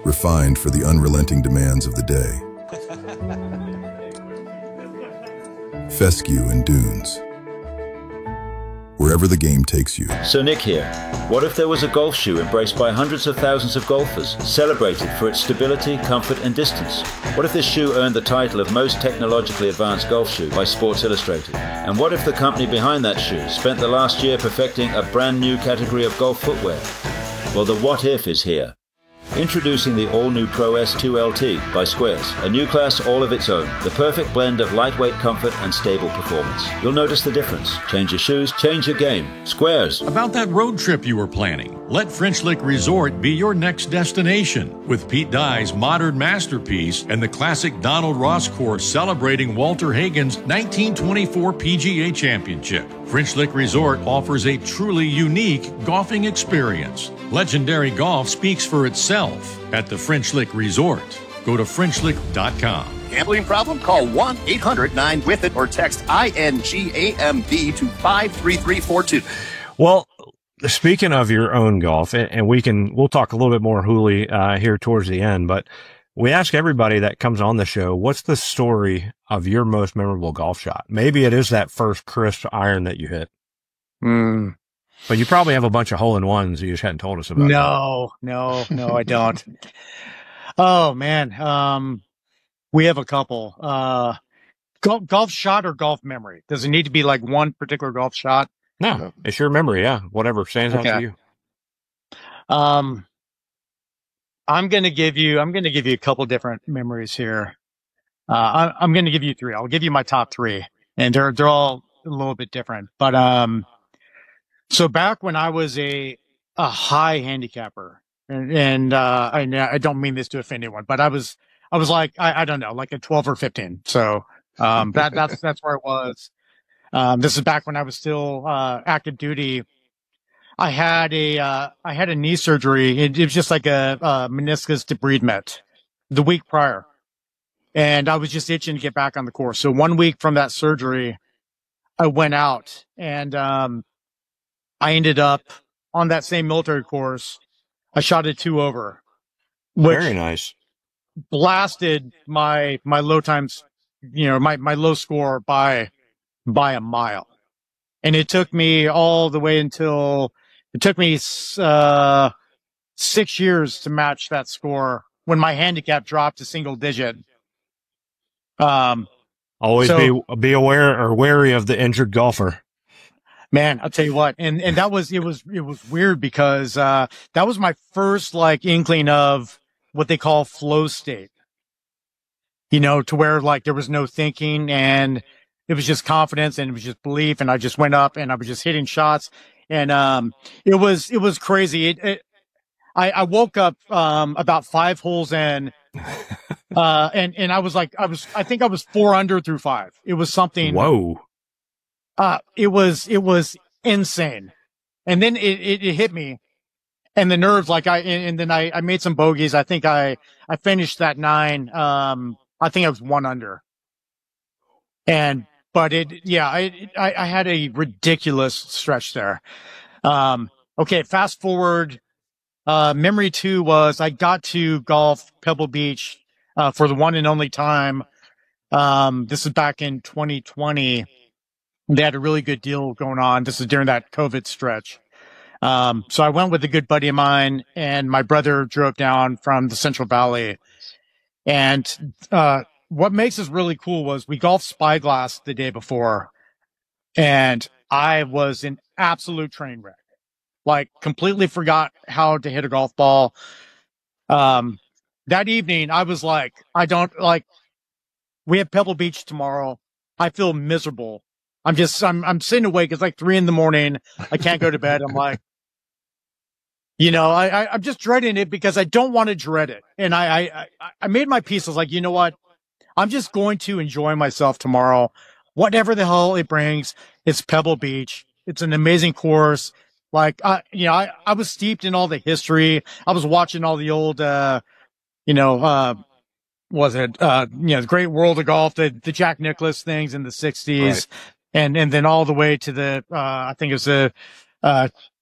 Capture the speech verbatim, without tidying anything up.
refined for the unrelenting demands of the day. Fescue and Dunes. Wherever the game takes you. So Nick here. What if there was a golf shoe embraced by hundreds of thousands of golfers, celebrated for its stability, comfort and distance? What if this shoe earned the title of most technologically advanced golf shoe by Sports Illustrated? And what if the company behind that shoe spent the last year perfecting a brand new category of golf footwear? Well, the what if is here. Introducing the all-new Pro S two L T by Squares, a new class all of its own, the perfect blend of lightweight comfort and stable performance. You'll notice the difference. Change your shoes, change your game. Squares. About that road trip you were planning, let French Lick Resort be your next destination. With Pete Dye's modern masterpiece and the classic Donald Ross course celebrating Walter Hagen's nineteen twenty-four P G A Championship, French Lick Resort offers a truly unique golfing experience. Legendary golf speaks for itself at the French Lick Resort. Go to French Lick dot com. Gambling problem? Call one eight hundred nine with it or text I N G A M B to five three three four two. Well, speaking of your own golf, and we can, we'll talk a little bit more Hooley uh, here towards the end, but we ask everybody that comes on the show, what's the story of your most memorable golf shot? Maybe it is that first crisp iron that you hit. Hmm. But you probably have a bunch of hole-in-ones you just hadn't told us about. No, no, no, I don't. Oh, man. Um, we have a couple. Uh, golf, golf shot or golf memory? Does it need to be like one particular golf shot? No, it's your memory, yeah. Whatever stands Okay. out to you. Um, I'm going to give you, I'm going to give you a couple different memories here. Uh, I, I'm going to give you three. I'll give you my top three, and they're, they're all a little bit different. But, um, so back when I was a, a high handicapper, and, and, uh, I, I don't mean this to offend anyone, but I was, I was like, I, I don't know, like a twelve or fifteen. So, um, that, that's, that's where it was. Um, this is back when I was still, uh, active duty. I had a, uh, I had a knee surgery. It, it was just like a, a meniscus debridement the week prior. And I was just itching to get back on the course. So one week from that surgery, I went out and, um, I ended up on that same military course. I shot a two over, which Very nice. blasted my, my low times, you know, my, my low score by, by a mile. And it took me all the way until it took me, uh, six years to match that score when my handicap dropped to single digit. Um, Always so, be, be aware or wary of the injured golfer. Man, I'll tell you what, and, and that was, it was, it was weird because, uh, that was my first like inkling of what they call flow state, you know, to where like there was no thinking and it was just confidence and it was just belief. And I just went up and I was just hitting shots and, um, it was, it was crazy. It, it I, I woke up, um, about five holes in, uh, and, and I was like, I was, I think I was four under through five. It was something. Whoa. Uh, it was, it was insane. And then it, it, it hit me and the nerves, like I, and, and then I, I made some bogeys. I think I, I finished that nine. Um, I think I was one under and, but it, yeah, I, I, I had a ridiculous stretch there. Um, okay. Fast forward. Uh, memory two was I got to golf Pebble Beach, uh, for the one and only time. Um, this is back in twenty twenty. They had a really good deal going on. This is during that COVID stretch. Um, so I went with a good buddy of mine and my brother drove down from the Central Valley. And, uh, what makes this really cool was we golfed Spyglass the day before and I was an absolute train wreck. Like completely forgot how to hit a golf ball. Um, that evening I was like, I don't like, we have Pebble Beach tomorrow. I feel miserable. I'm just, I'm, I'm sitting awake. It's like three in the morning. I can't go to bed. I'm like, you know, I, I, I'm just dreading it because I don't want to dread it. And I, I, I, I made my peace. I was like, you know what? I'm just going to enjoy myself tomorrow. Whatever the hell it brings. It's Pebble Beach. It's an amazing course. Like, I, you know, I, I was steeped in all the history. I was watching all the old, uh, you know, uh, was it, uh, you know, the Great World of Golf, the, the Jack Nicklaus things in the sixties. Right. And, and then all the way to the, uh, I think it was the, uh,